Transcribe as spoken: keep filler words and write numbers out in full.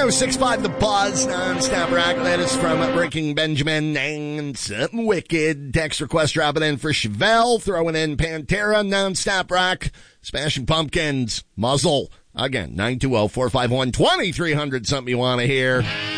oh six five The Buzz, non-stop rock. That is from Breaking Benjamin and something wicked. Text request dropping in for Chevelle, throwing in Pantera, non-stop rock. Smashing Pumpkins, Muzzle. Again, nine two zero, four five one, two three zero zero, something you want to hear.